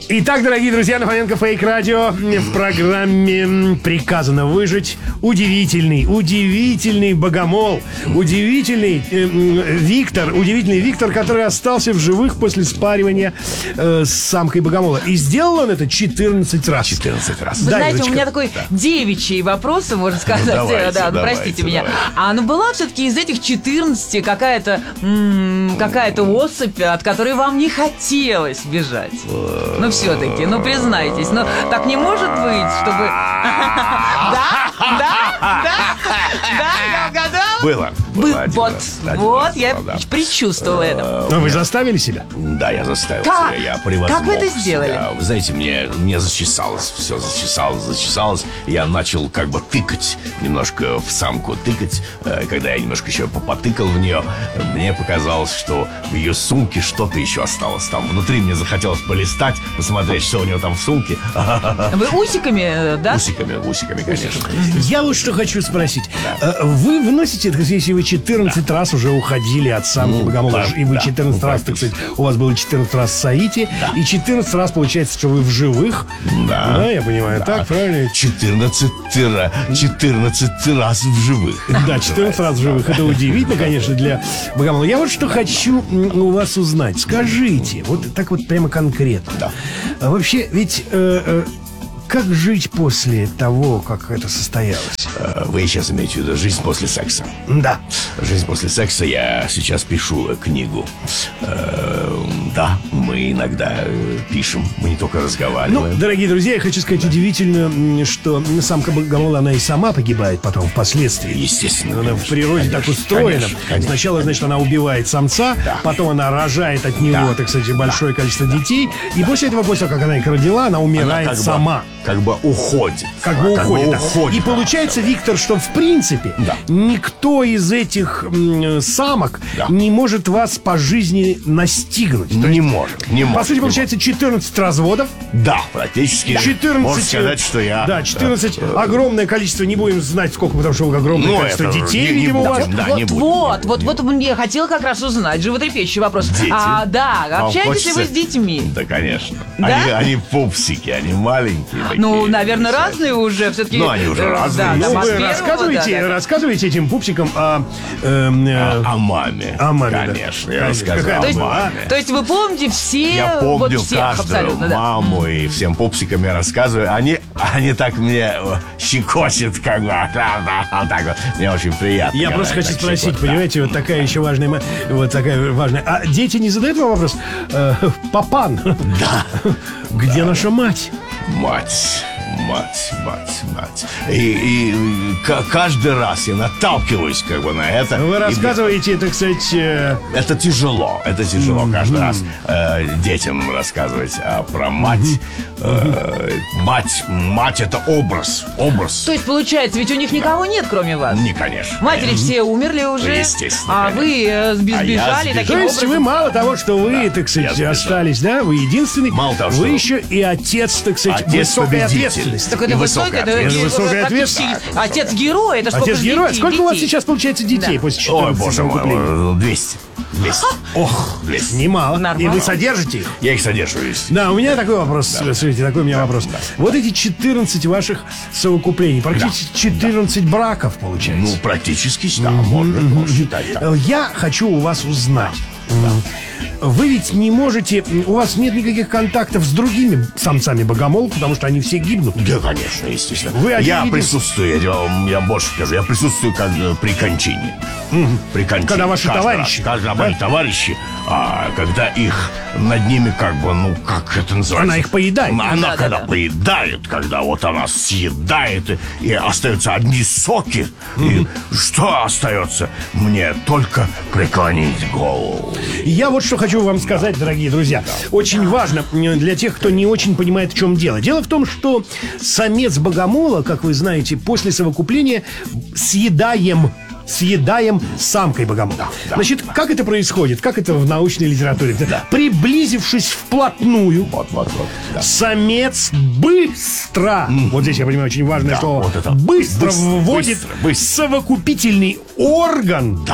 Итак, дорогие друзья, на Фоменко Фейк Радио в программе «Приказано выжить» удивительный богомол, удивительный Виктор, который остался в живых после спаривания с самкой богомола. И сделал он это 14 раз. 14 раз. Вы Да, знаете, Юрочка? у меня такой девичий вопрос, можно сказать. давайте, Простите меня. давайте. Была все-таки из этих 14 какая-то особь, от которой вам не хотелось бежать? Ну, все-таки, признайтесь. Так не может быть, чтобы... Да, я угадал? Было один раз. Я предчувствовала это. Но вы заставили себя? Да, я заставил Как? себя, я превозмог Как вы это сделали? себя. Вы знаете, мне зачесалось, все зачесалось. Я начал как бы тыкать, немножко в самку тыкать. Когда я немножко еще потыкал в нее, мне показалось, что в ее сумке что-то еще осталось. Там внутри мне захотелось полистать, посмотреть, что у нее там в сумке. Вы усиками, да? Усиками, конечно. Я вот что хочу спросить. Вы выносите, если вы 14 раз уже уходили от самки богомола, и вы 14 раз, так сказать, у вас было 14 раз саити, и 14 раз получается, что вы в живых. Да, я понимаю, так, правильно? 14 раз в живых. Да, 14 раз в живых. Это удивительно, конечно, для богомола. Я вот что хочу у вас узнать. Скажите, вот так вот прямо конкретно. Да. Вообще, ведь... как жить после того, как это состоялось? Вы сейчас имеете в виду жизнь после секса? Да. Жизнь после секса. Я сейчас пишу книгу. Да, мы иногда пишем. Мы не только разговариваем. Дорогие друзья, я хочу сказать удивительно, что самка богомола, она и сама погибает потом впоследствии. Естественно. Она в природе так устроена. Конечно. Сначала, значит, она убивает самца, потом она рожает от него, так сказать, большое количество детей. И после того, как она их родила, она умирает Она сама. как бы уходит. Как бы уходит. И получается, Виктор, что в принципе никто из этих самок не может вас по жизни настигнуть. Не может. По сути, получается 14 разводов. Да, практически. 14, можно сказать, что я... Да, 14. Огромное количество, не будем знать сколько, потому что огромное количество детей, видимо, у вас. Вот мне хотел как раз узнать. Животрепещущий вопрос. Дети. Общаетесь ли вы с детьми? Да, конечно. Да? Они пупсики, они маленькие такие. Наверное, разные уже. Все-таки. Они уже разные. Вы рассказываете этим пупсикам о маме. О маме, конечно, да. я рассказываю Какая о маме. То есть вы помните все? Я помню всех, каждую абсолютно, да. маму и всем пупсикам я рассказываю. Они так мне щекочет, как бы. Вот так вот. Мне очень приятно. Я просто хочу спросить, понимаете, вот такая еще важная, А дети не задают вам вопрос? Папан, Да. где наша мать? Мать. И каждый раз я наталкиваюсь как бы на это. Вы рассказываете, так сказать... Это тяжело каждый раз детям рассказывать. А про мать... Мать это образ. То есть, получается, ведь у них никого нет, кроме вас? Не, конечно. Матери все умерли уже. Естественно, А вы сбежали таким То есть образом. вы мало того, что вы, так сказать, я остались, да? Вы единственный. Мало того, вы что- еще и отец, так сказать, Отец высокой победитель. ответственности. Так это И высокая, высокая ответственность. Отец героя, это сколько Отец же героя. детей, Сколько у вас детей? сейчас получается детей Да. после Ой, 14 боже совокуплений? мой, 200. Ох, 200. немало. Нормально. И вы содержите их? Я их содержусь. Да, у меня такой вопрос, смотрите, такой у меня вопрос. Вот эти 14 ваших совокуплений, практически 14 браков получается. Практически, да, можно считать так. Я хочу у вас узнать. Вы ведь не можете, у вас нет никаких контактов с другими самцами богомолов, потому что они все гибнут. Да, конечно, естественно. Вы один Я единственный. присутствую, я больше скажу, я присутствую как при кончине. При кончине. Когда ваши Каждый товарищи, раз, когда да? мои товарищи, когда их над ними как бы, как это называется? Она их поедает. Она Да, когда да. поедает, когда вот она съедает, и остаются одни соки, и что остается? Мне только преклонить голову. Я вот что хочу вам сказать, дорогие друзья. Очень важно для тех, кто не очень понимает, в чем дело. Дело в том, что самец богомола, как вы знаете, после совокупления съедаем самкой богомола. Значит, как это происходит? Как это в научной литературе? Приблизившись вплотную, Да. самец быстро, вот здесь я понимаю очень важное слово, вот это. быстро Быстро, вводит быстро. совокупительный орган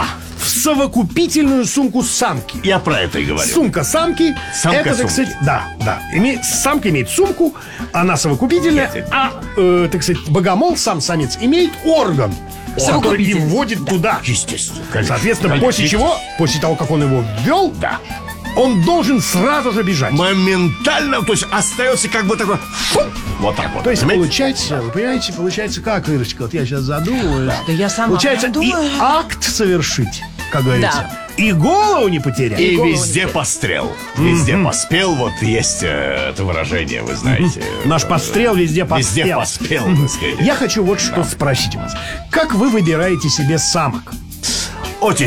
в совокупительную сумку самки. Я про это и говорю. Сумка самки. Самка это, так сумки. сказать, да. Самка имеет сумку, она совокупительная, так сказать, богомол, самец имеет орган, который и вводит туда. Естественно, конечно. Соответственно, после того, как он его ввел, Да. он должен сразу же бежать. Моментально, то есть остается как бы такой... Вот так вот. То есть понимаете? вы понимаете, получается как, Ирочка, вот я сейчас задумываюсь. Да я сама Получается, думаю. и акт совершить, как говорится, Да. и голову не потерять. И голову везде пострел. Везде поспел, вот есть это выражение, вы знаете. Наш пострел везде поспел. Везде поспел, так сказать. Я хочу вот что спросить вас. Как вы выбираете себе самок? Очень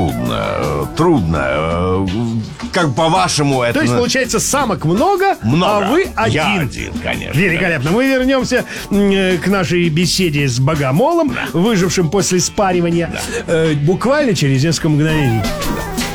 трудно. Как по-вашему это... То есть, получается, самок много, много. а вы один. Я один, конечно. Великолепно. Мы вернемся к нашей беседе с богомолом, выжившим после спаривания, буквально через несколько мгновений.